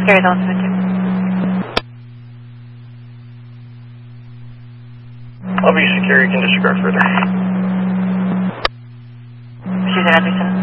Carry on 72. I'll be secure, you can disregard further. Susan Anderson.